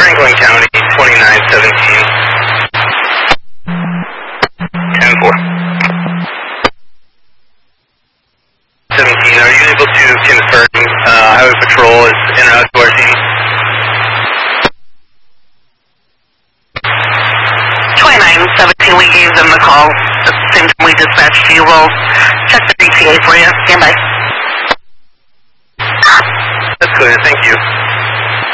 Franklin County, 2917. 10-4. 17, are you able to confirm Highway Patrol is in or out to our scene? 2917, we gave them the call. At the same time we dispatched you. We'll check the ETA for you. Stand by. That's clear, thank you.